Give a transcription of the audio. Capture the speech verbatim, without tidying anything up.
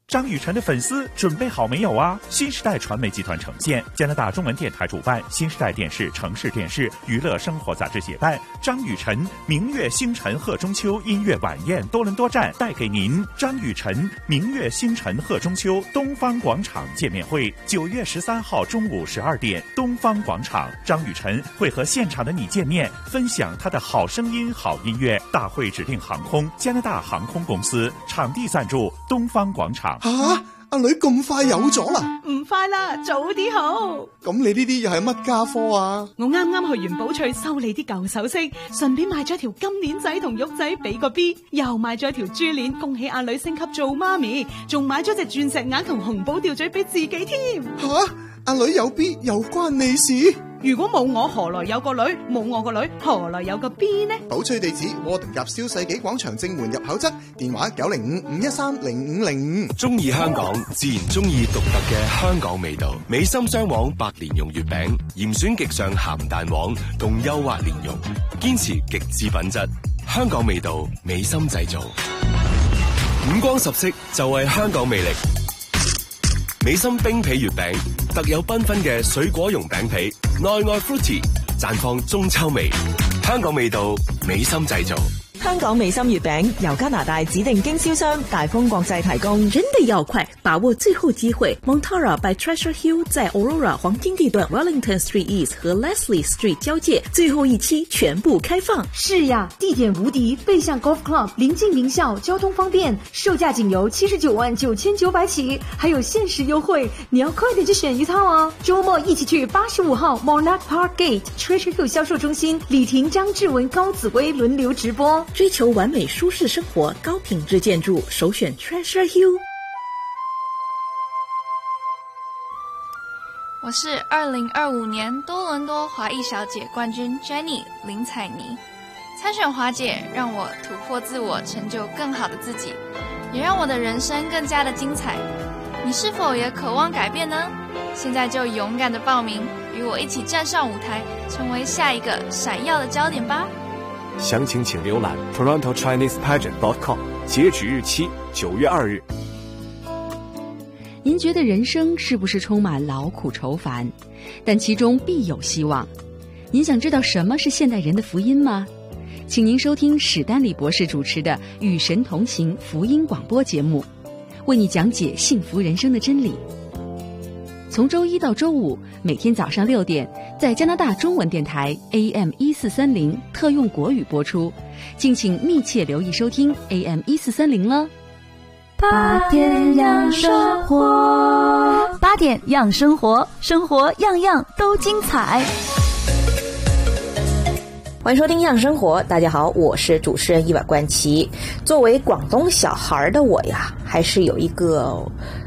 张雨晨的粉丝准备好没有啊？新时代传媒集团呈现，加拿大中文电台主办，新时代电视、城市电视娱乐生活杂志协办，张雨晨明月星辰贺中秋音乐晚宴多伦多站带给您张雨晨明月星辰贺中秋东方广场见面会，九月十三号中午十二点，东方广场，张雨晨会和现场的你见面，分享他的好声音、好音樂。大會指定航空加拿大航空公司，場地贊助東方廣場。 吓、啊，阿女咁快有咗啦？ 唔快啦，早啲好。 咁你呢啲又係乜家科啊？ 我啱啱去完寶翠修理啲舊首飾，順便買咗條金鏈仔同玉仔俾個 B， 又買咗條珠鏈，恭喜阿女升級做媽咪，仲買咗隻鑽石鈪同紅寶吊墜俾自己添。 吓、啊，阿女有 B 又關你事？ 如果冇我，何來有個女？冇我個女，何來有個 B 呢？ 寶翠地址：窩頓夾蕭世紀廣場正門入口側，電話九零五五一三零五零五。 中意香港，自然中意獨特嘅香港味道。美心雙黃白蓮蓉月餅，嚴選極上鹹蛋黃同幼滑蓮蓉，堅持極致品質。香港味道，美心製造。五光十色就係香港魅力。美心冰皮月餅，特有繽紛嘅水果蓉餅皮，內外 fruity， 綻放中秋味。香港味道，美心製造。 香港美心月餅由加拿大指定經銷商大豐國際提供。 真的要快，把握最後機會。Montara by Treasure Hill 在 Aurora 黃金地段 Wellington Street East 和 Leslie Street 交界，最後一期全部開放。 是呀，地點無敵，背向 Golf Club， 臨近名校，交通方便，售價僅由七十九萬九千九百起，還有限時優惠，你要快點去選一套啊！周末一起去八十五號 Monarch Park Gate Treasure Hill 銷售中心，李婷、張志文、高紫薇輪流直播。 追求完美舒適生活，高品質建築，首選 Treasure Hill。 我是二零二五年多倫多華裔小姐冠軍 Jenny 林采妮。參選華姐讓我突破自我，成就更好的自己，也讓我的人生更加的精彩。你是否也渴望改變呢？現在就勇敢的報名，與我一起站上舞台，成為下一個閃耀的焦點吧。 詳情請瀏覽 Toronto Chinese Pageant dot com， 截止日期九月二日。 您覺得人生是不是充滿勞苦愁煩？但其中必有希望。您想知道什麼是現代人的福音嗎？請您收聽史丹利博士主持的《與神同行》福音廣播節目，為你講解幸福人生的真理。從周一到周五，每天早上六點，在加拿大中文電台 A M 一四三零特用國語播出，敬請密切留意收聽 A M 一四三零了。 八點養生活，八點養生活，生活樣樣都精彩。 歡迎收聽《樣生活》，大家好，我是主持人一婉冠琪。作為廣東小孩的我呀，還是有一個